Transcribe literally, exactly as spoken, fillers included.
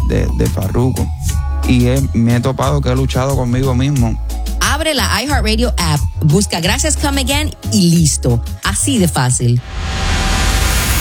de, de Farruko. Y he, me he topado que he luchado conmigo mismo. Abre la iHeartRadio app, busca Gracias Come Again y listo. Así de fácil.